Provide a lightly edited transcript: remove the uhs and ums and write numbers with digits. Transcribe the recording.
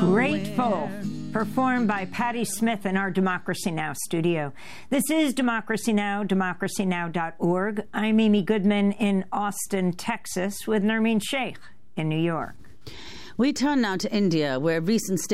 Grateful, performed by Patti Smith in our Democracy Now! Studio. This is Democracy Now!, democracynow.org. I'm Amy Goodman in Austin, Texas, with Nermeen Sheikh in New York. We turn now to India, where recent